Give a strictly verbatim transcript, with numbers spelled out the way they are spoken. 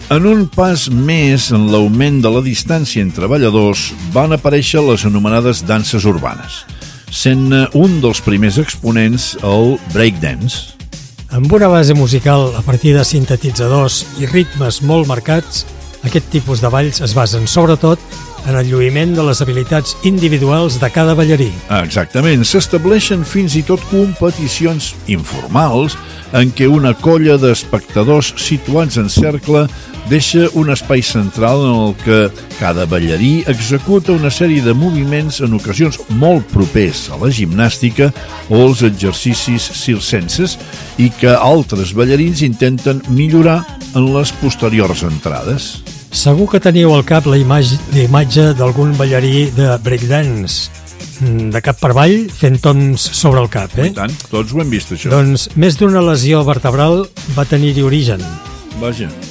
En un pas més en l'augment de la distància entre balladors van aparèixer les anomenades danses urbanes, sent un dels primers exponents el breakdance. Amb una base musical a partir de sintetitzadors i ritmes molt marcats, aquest tipus de balls es basen sobretot en el lluïment de les habilitats individuals de cada ballarí. Exactament, s'estableixen fins i tot competicions informals en què una colla d'espectadors situats en cercle deixa un espai central en el que cada ballarí executa una sèrie de moviments en ocasions molt propers a la gimnàstica o als exercicis circenses i que altres ballarins intenten millorar en les posteriors entrades. Segur que teniu al cap la imatge, la imatge d'algun ballarí de breakdance, de cap per avall, fent tons sobre el cap, eh? I tant, tots ho hem vist, això. Doncs més d'una lesió vertebral va tenir-hi origen. Vaja.